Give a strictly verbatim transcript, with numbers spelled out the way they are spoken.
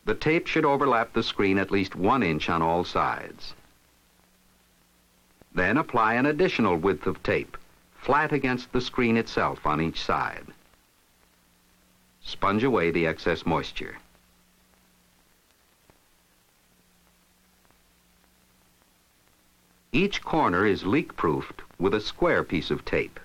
The tape should overlap the screen at least one inch on all sides. Then apply an additional width of tape, flat against the screen itself on each side. Sponge away the excess moisture. Each corner is leak-proofed with a square piece of tape.